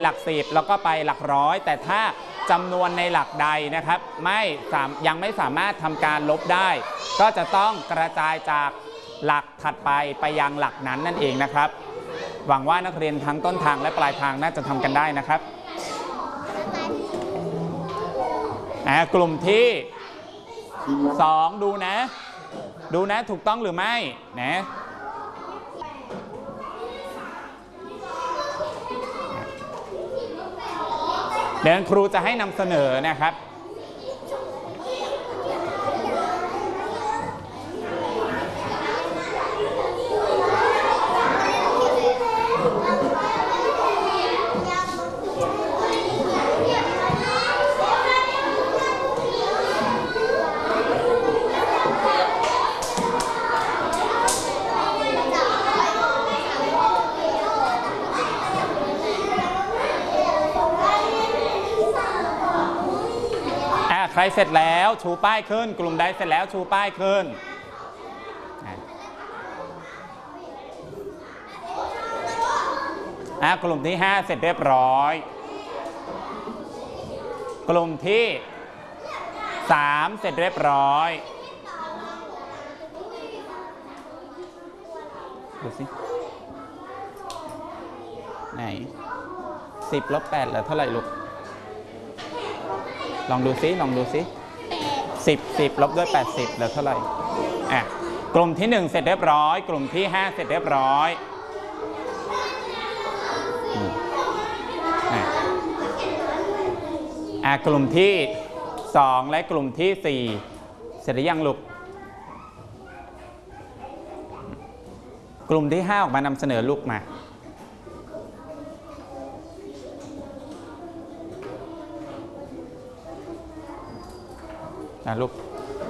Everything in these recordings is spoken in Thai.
หลักสิบแล้วก็ไปหลักร้อยแต่ถ้าจำนวนในหลักใดนะครับยังไม่สามารถทำการลบได้ก็จะต้องกระจายจากหลักถัดไปยังหลักนั้นนั่นเองนะครับหวังว่านักเรียนทั้งต้นทางและปลายทางน่าจะทำกันได้นะครับกลุ่มที่2ดูนะถูกต้องหรือไม่นะเดี๋ยวครูจะให้นำเสนอนะครับใครเสร็จแล้วชูป้ายขึ้นกลุ่มใดเสร็จแล้วชูป้ายขึ้นกลุ่มที่5เสร็จเรียบร้อยกลุ่มที่3เสร็จเรียบร้อยดูสิไหน10 ลบ 8เหลือเท่าไหร่ลูกลองดูซิ10 ลบด้วย80เหลือเท่าไหร่กลุ่มที่1เสร็จเรียบร้อยกลุ่มที่5เสร็จเรียบร้อยกลุ่มที่2และกลุ่มที่4เสร็จหรือยังลูกกลุ่มที่5ออกมานำเสนอลูกมาลูก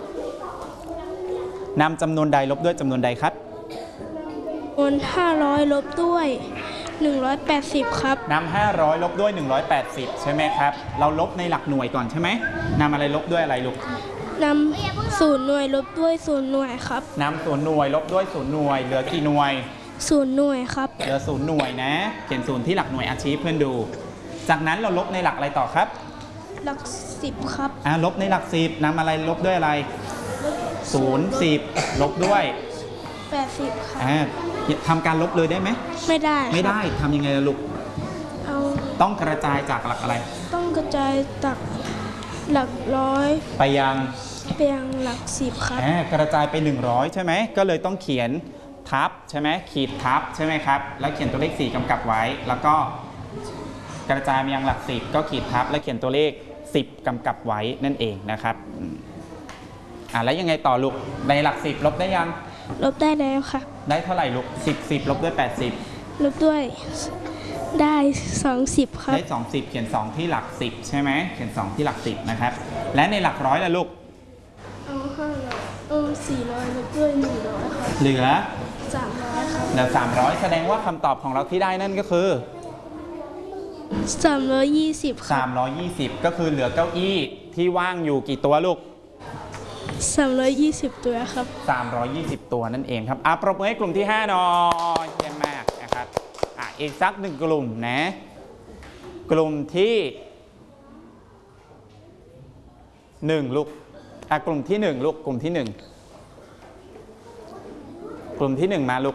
นำจำนวนใดลบด้วยจำนวนใดครับจำนวน500ลบด้วย180ครับนำ500ลบด้วย180ใช่ไหมครับเราลบในหลักหน่วยก่อนใช่ไหมนำอะไรลบด้วยอะไรลูกนำ0 หน่วยลบด้วย0 หน่วยครับนำ0 หน่วยลบด้วย0 หน่วยเหลือกี่หน่วย 0 หน่วยครับเหลือ0 หน่วยนะเขียน0ที่หลักหน่วยชี้เพื่อนดูจากนั้นเราลบในหลักอะไรต่อครับหลัก10ครับลบในหลัก10นำอะไรลบด้วยอะไร0 10ลบด้วย 80ครับทำการลบเลยได้ไหมไม่ได้ทำยังไงล่ะลูกต้องกระจายจากหลักอะไรต้องกระจายจากหลักร้อยไปยังหลัก10ครับกระจายไป100ใช่ไหมก็เลยต้องเขียนทับใช่ไหมขีดทับใช่ไหมครับแล้วเขียนตัวเลข4กำกับไว้แล้วก็กระจายมายังหลัก10ก็ขีดทับและเขียนตัวเลข10กำกับไว้นั่นเองนะครับแล้วยังไงต่อลูกในหลัก10ลบได้ยังลบได้แล้วค่ะได้เท่าไหร่ลูก10ลบด้วย80 ลบด้วยได้20ครับได้20เขียน2ที่หลัก10ใช่ไหมเขียน2ที่หลัก10นะครับและในหลักร้อยล่ะลูก 400ลบด้วย100ครับเหลือ 300ครับเหลือ300แสดงว่าคำตอบของเราที่ได้นั่นก็คือ 320ครับ 320ก็คือเหลือเก้าอี้ที่ว่างอยู่กี่ตัวลูก 320ตัวครับ 320ตัวนั่นเองครับปรบมือให้กลุ่มที่5หน่อยเยี่ยมมากนะครับอีกสัก1กลุ่มนะกลุ่มที่1ลูกกลุ่มที่1ลูกกลุ่มที่1กลุ่มที่1มาลูก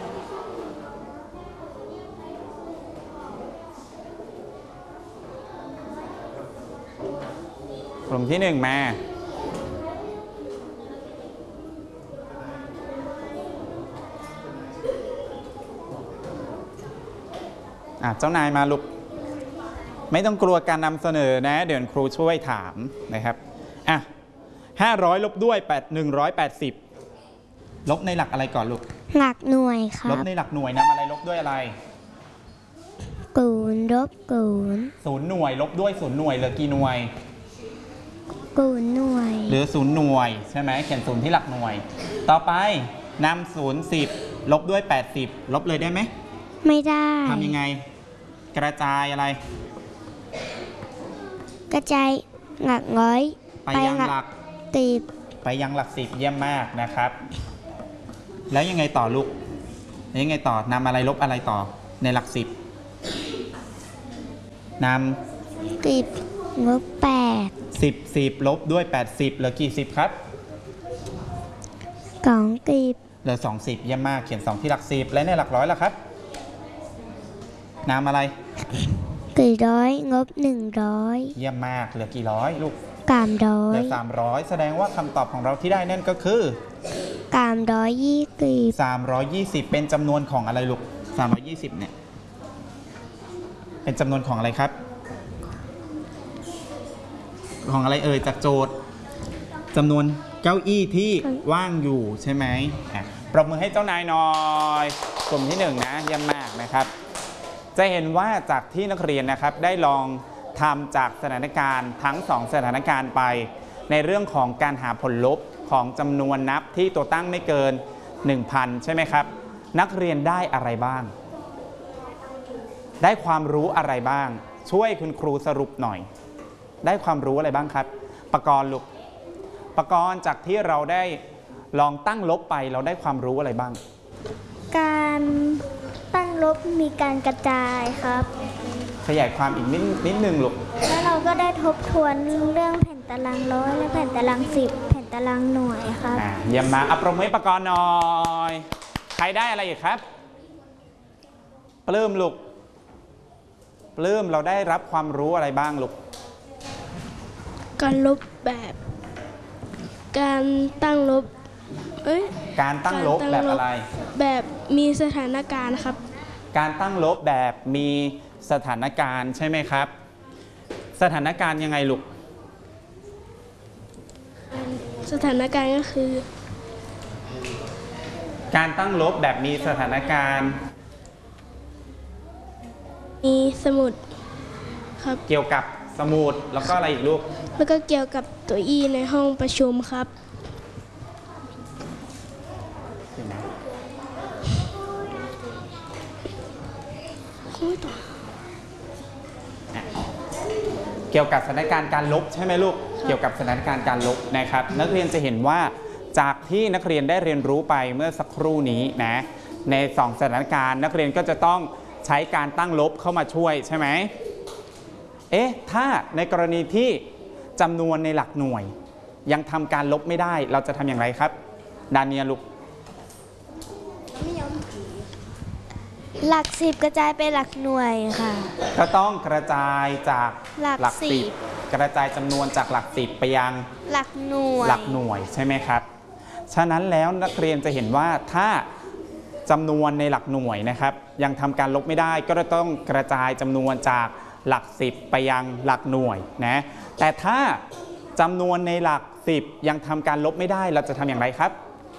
กลุ่มที่1มเจ้านายมาลูกไม่ต้องกลัวการนำเสนอนะเดี๋ยวครูช่วยถามนะครับ500ลบด้วย180ลบในหลักอะไรก่อนลูกหลักหน่วยครับลบในหลักหน่วยนำอะไรลบด้วยอะไร 0 ลบ 0หน่วยลบด้วย0หน่วยเหลือกี่หน่วย 0 หน่วยเหลือ0หน่วยใช่ไหมเขียน0ที่หลักหน่วยต่อไปนำ0 10ลบด้วย80ลบเลยได้ไหมไม่ได้ทำยังไงกระจายอะไรกระจายหลักร้อยไปยังหลัก10ไปยังหลัก10เยี่ยมมากนะครับแล้วยังไงต่อลูกยังไงต่อนำอะไรลบอะไรต่อในหลัก10 น 10 -8 10 ลบด้วย80เหลือกี่10ครับ 2 เหลือ20เยี่ยมมากเขียน2ที่หลัก10และในหลักร้อยล่ะครับนามอะไร 400 100 เยี่ยมมากเหลือกี่ร้อยลูก 300 เหลือ300แสดงว่าคำตอบของเราที่ได้นั่นก็คือ 320 320เป็นจำนวนของอะไรลูก320เนี่ยเป็นจำนวนของอะไรครับของอะไรเอ่ยจากโจทย์จำนวนเก้าอี้ที่ว่างอยู่ใช่ไหมปรบมือให้เจ้านายหน่อยกลุ่มที่1นะเยี่ยมมากนะครับจะเห็นว่าจากที่นักเรียนนะครับได้ลองทำจากสถานการณ์ทั้ง2สถานการณ์ไปในเรื่องของการหาผลลบของจำนวนนับที่ตัวตั้งไม่เกิน 1,000 ใช่ไหมครับนักเรียนได้อะไรบ้างได้ความรู้อะไรบ้างช่วยคุณครูสรุปหน่อยได้ความรู้อะไรบ้างครับปกรณ์ลูกปกรณ์จากที่เราได้ลองตั้งลบไปเราได้ความรู้อะไรบ้างการตั้งลบมีการกระจายครับขยายความอีกนิดนึงลูกแล้วเราก็ได้ทบทวนเรื่องแผ่นตารางร้อยและแผ่นตาราง10แผ่นตารางหน่วยครับเยี่ยมมากปรบมือให้ปกรณ์หน่อยใครได้อะไรอีกครับปลื้มลูกปลื้มเราได้รับความรู้อะไรบ้างลูกการลบแบบการตั้งลบการตั้งลบแบบอะไรแบบมีสถานการณ์ครับการตั้งลบแบบมีสถานการณ์ใช่ไหมครับสถานการณ์ยังไงลูกสถานการณ์ก็คือการตั้งลบแบบมีสถานการณ์มีสมุดครับเกี่ยวกับสมุดแล้วก็อะไรอีกลูกแล้วก็เกี่ยวกับตัวอี้ในห้องประชุมครับเกี่ยวกับสถานการณ์การลบใช่ไหมลูกเกี่ยวกับสถานการณ์การลบนะครับนักเรียนจะเห็นว่าจากที่นักเรียนได้เรียนรู้ไปเมื่อสักครู่นี้นะใน2สถานการณ์นักเรียนก็จะต้องใช้การตั้งลบเข้ามาช่วยใช่ไหมถ้าในกรณีที่จำนวนในหลักหน่วยยังทำการลบไม่ได้เราจะทำอย่างไรครับดาเนียลูกหลัก10กระจายไปหลักหน่วยค่ะก็ต้องกระจายจากหลัก10กระจายจำนวนจากหลัก10ไปยังหลักหน่วยใช่ไหมครับฉะนั้นแล้วนักเรียนจะเห็นว่าถ้าจำนวนในหลักหน่วยนะครับยังทำการลบไม่ได้ก็ต้องกระจายจำนวนจากหลัก10ไปยังหลักหน่วยนะแต่ถ้าจำนวนในหลัก10ยังทำการลบไม่ได้เราจะทำอย่างไรครับ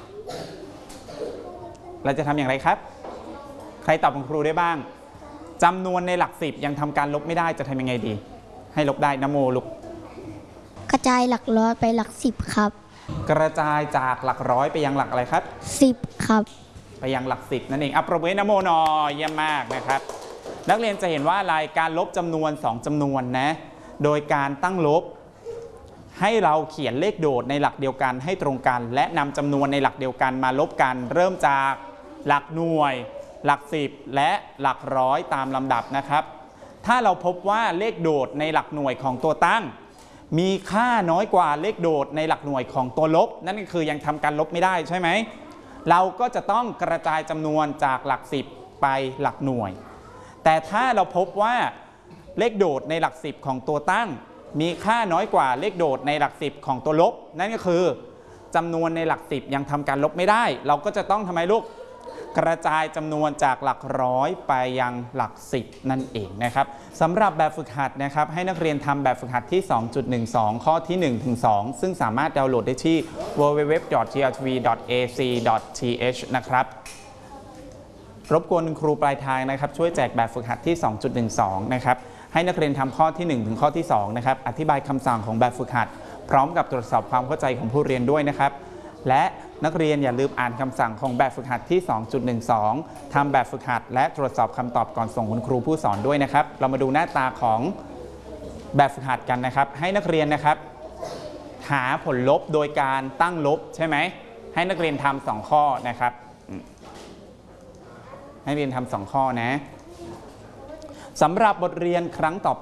ใครตอบคุณครูได้บ้างจำนวนในหลัก10ยังทำการลบไม่ได้จะทำยังไงดีให้ลบได้นะโมลูกกระจายหลักร้อยไปหลัก10ครับกระจายจากหลักร้อยไปยังหลักอะไรครับ 10ครับไปยังหลัก10นั่นเองปรบมือให้นะโมหน่อยเยี่ยมมากนะครับนักเรียนจะเห็นว่ารายการลบจำนวน2จำนวนนะโดยการตั้งลบให้เราเขียนเลขโดดในหลักเดียวกันให้ตรงกันและนำจำนวนในหลักเดียวกันมาลบกันเริ่มจากหลักหน่วยหลัก10และหลักร้อยตามลำดับนะครับถ้าเราพบว่าเลขโดดในหลักหน่วยของตัวตั้งมีค่าน้อยกว่าเลขโดดในหลักหน่วยของตัวลบนั่นก็คือยังทำการลบไม่ได้ใช่ไหมเราก็จะต้องกระจายจำนวนจากหลัก10ไปหลักหน่วยแต่ถ้าเราพบว่าเลขโดดในหลัก10ของตัวตั้งมีค่าน้อยกว่าเลขโดดในหลัก10ของตัวลบนั่นก็คือจำนวนในหลัก10ยังทำการลบไม่ได้เราก็จะต้องทำไมลูกกระจายจำนวนจากหลักร้อยไปยังหลัก10นั่นเองนะครับสำหรับแบบฝึกหัดนะครับให้นักเรียนทำแบบฝึกหัดที่ 2.12 ข้อที่ 1-2 ซึ่งสามารถดาวน์โหลดได้ที่ www.gltv.ac.th นะครับรบกวนครูปลายทางนะครับช่วยแจกแบบฝึกหัดที่ 2.12 นะครับให้นักเรียนทำข้อที่1ถึงข้อที่2นะครับอธิบายคำสั่งของแบบฝึกหัดพร้อมกับตรวจสอบความเข้าใจของผู้เรียนด้วยนะครับและนักเรียนอย่าลืมอ่านคำสั่งของแบบฝึกหัดที่ 2.12 ทำแบบฝึกหัดและตรวจสอบคำตอบก่อนส่งคุณครูผู้สอนด้วยนะครับเรามาดูหน้าตาของแบบฝึกหัดกันนะครับให้นักเรียนนะครับหาผลลบโดยการตั้งลบใช่ไหมให้นักเรียนทำ2ข้อนะครับให้เรียนทำ2ข้อนะสำหรับบทเรียนครั้งต่อ